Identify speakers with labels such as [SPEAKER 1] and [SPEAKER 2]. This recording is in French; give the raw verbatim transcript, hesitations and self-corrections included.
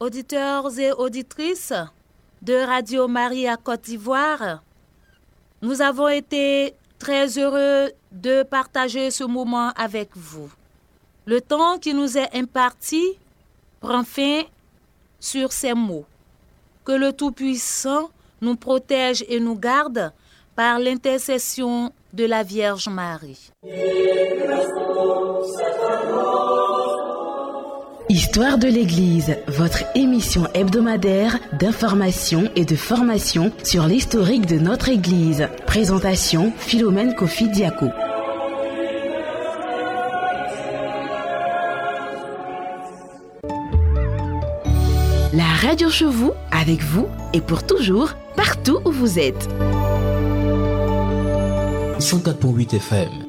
[SPEAKER 1] auditeurs et auditrices de Radio Maria Côte d'Ivoire, nous avons été très heureux de partager ce moment avec vous. Le temps qui nous est imparti prend fin sur ces mots. Que le Tout-Puissant nous protège et nous garde par l'intercession de la Vierge Marie.
[SPEAKER 2] Histoire de l'Église, votre émission hebdomadaire d'information et de formation sur l'historique de notre Église. Présentation Philomène Kofi Diako. La radio chez vous, avec vous et pour toujours, partout où vous êtes.
[SPEAKER 3] cent quatre virgule huit F M,